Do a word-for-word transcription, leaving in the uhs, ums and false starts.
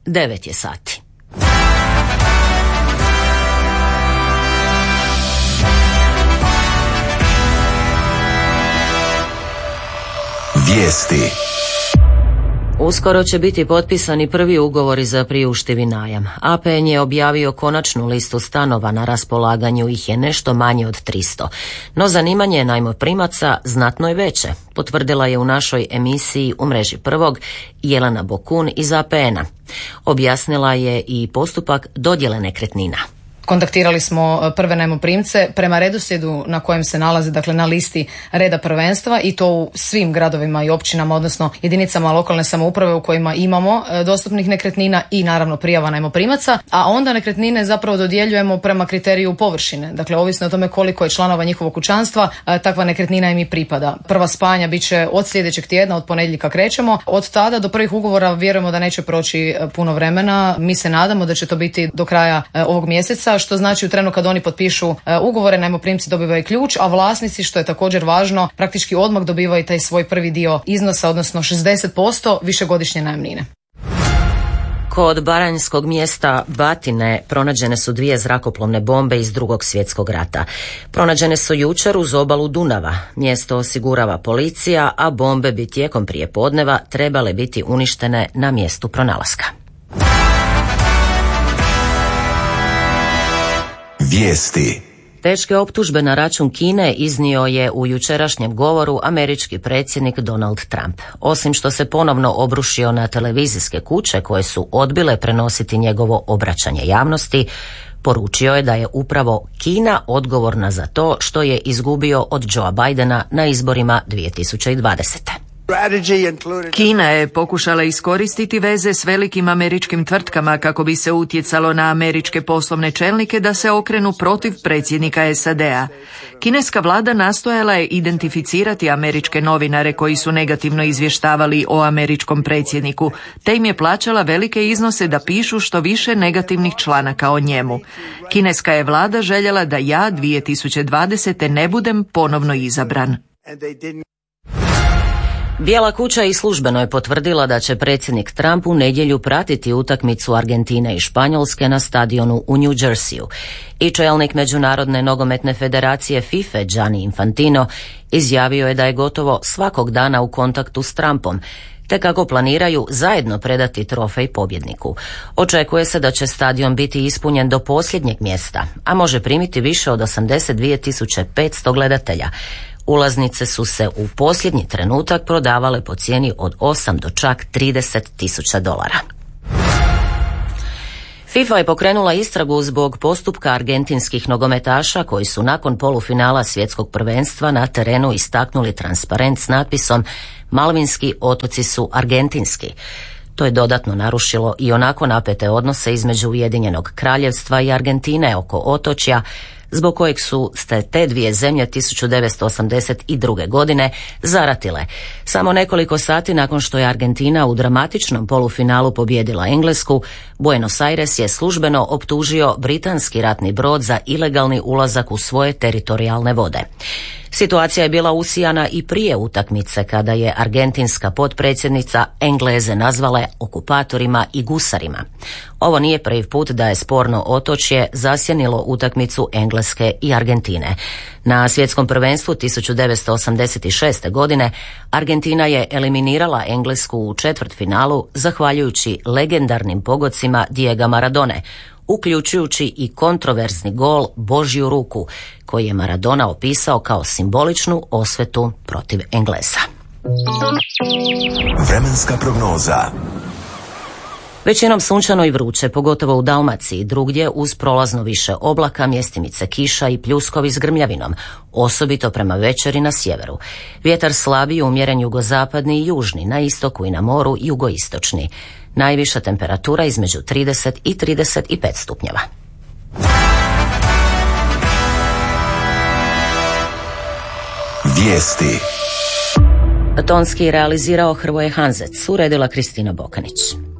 devet je sati. Vijesti. Uskoro će biti potpisani prvi ugovori za priuštivi najam. A P N je objavio konačnu listu stanova, na raspolaganju ih je nešto manje od tristo. No zanimanje najmoprimaca znatno je veće, potvrdila je u našoj emisiji U mreži prvog Jelena Bokun iz A P N-a. Objasnila je i postupak dodjele nekretnina. Kontaktirali smo prve najmoprimce prema redoslijedu na kojem se nalaze, dakle na listi reda prvenstva, i to u svim gradovima i općinama, odnosno jedinicama lokalne samouprave u kojima imamo dostupnih nekretnina i naravno prijava najmoprimaca, a onda nekretnine zapravo dodjeljujemo prema kriteriju površine. Dakle, ovisno o tome koliko je članova njihovog kućanstva, takva nekretnina im i pripada. Prva spajanja bit će od sljedećeg tjedna, od ponedjeljka krećemo. Od tada do prvih ugovora vjerujemo da neće proći puno vremena. Mi se nadamo da će to biti do kraja ovog mjeseca, što znači u trenu kad oni potpišu ugovore, najmoprimci dobivaju ključ, a vlasnici, što je također važno, praktički odmah dobivaju taj svoj prvi dio iznosa, odnosno šezdeset posto višegodišnje najamnine. Kod baranjskog mjesta Batine pronađene su dvije zrakoplovne bombe iz Drugog svjetskog rata. Pronađene su jučer uz obalu Dunava. Mjesto osigurava policija, a bombe bi tijekom prijepodneva trebale biti uništene na mjestu pronalaska. Vijesti. Teške optužbe na račun Kine iznio je u jučerašnjem govoru američki predsjednik Donald Trump. Osim što se ponovno obrušio na televizijske kuće koje su odbile prenositi njegovo obraćanje javnosti, poručio je da je upravo Kina odgovorna za to što je izgubio od Joea Bidena na izborima dvije tisuće dvadesete. Kina je pokušala iskoristiti veze s velikim američkim tvrtkama kako bi se utjecalo na američke poslovne čelnike da se okrenu protiv predsjednika S A D-a. Kineska vlada nastojala je identificirati američke novinare koji su negativno izvještavali o američkom predsjedniku, te im je plaćala velike iznose da pišu što više negativnih članaka o njemu. Kineska je vlada željela da ja dvije tisuće dvadesete ne budem ponovno izabran. Bijela kuća i službeno je potvrdila da će predsjednik Trump u nedjelju pratiti utakmicu Argentine i Španjolske na stadionu u New Jerseyu. I čelnik Međunarodne nogometne federacije FIFA Gianni Infantino izjavio je da je gotovo svakog dana u kontaktu s Trumpom, te kako planiraju zajedno predati trofej pobjedniku. Očekuje se da će stadion biti ispunjen do posljednjeg mjesta, a može primiti više od osamdeset dvije tisuće petsto gledatelja. Ulaznice su se u posljednji trenutak prodavale po cijeni od osam do čak trideset tisuća dolara. FIFA je pokrenula istragu zbog postupka argentinskih nogometaša koji su nakon polufinala svjetskog prvenstva na terenu istaknuli transparent s natpisom "Malvinski otoci su argentinski". To je dodatno narušilo i onako napete odnose između Ujedinjenog Kraljevstva i Argentine oko otočja, zbog kojeg su ste te dvije zemlje tisuću devetsto osamdeset druge. godine zaratile. Samo nekoliko sati nakon što je Argentina u dramatičnom polufinalu pobijedila Englesku, Buenos Aires je službeno optužio britanski ratni brod za ilegalni ulazak u svoje teritorijalne vode. Situacija je bila usijana i prije utakmice kada je argentinska potpredsjednica Engleze nazvala okupatorima i gusarima. Ovo nije prvi put da je sporno otočje zasjenilo utakmicu Engleske i Argentine. Na svjetskom prvenstvu tisuću devetsto osamdeset šeste. godine Argentina je eliminirala Englesku u četvrtfinalu zahvaljujući legendarnim pogodcima Diega Maradone, uključujući i kontroverzni gol Božju ruku, koji je Maradona opisao kao simboličnu osvetu protiv Englesa. Vremenska prognoza. Većinom sunčano i vruće, pogotovo u Dalmaciji, drugdje uz prolazno više oblaka, mjestimice kiša i pljuskovi s grmljavinom, osobito prema večeri na sjeveru. Vjetar slabiji, umjeren jugozapadni i južni, na istoku i na moru jugoistočni. Najviša temperatura između trideset i trideset pet stupnjeva. Vijesti. Tonski realizirao Hrvoje Hanzec, uredila Kristina Bokanić.